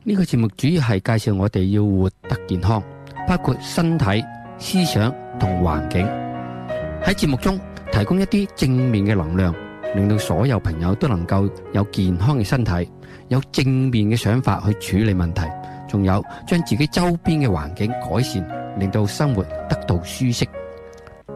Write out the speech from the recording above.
呢個節目主要係介紹我哋要活得健康，包括身體、思想同環境。喺節目中提供一啲正面嘅能量，令到所有朋友都能夠有健康嘅身體，有正面嘅想法去處理問題，仲有將自己周邊嘅環境改善，令到生活得到舒適。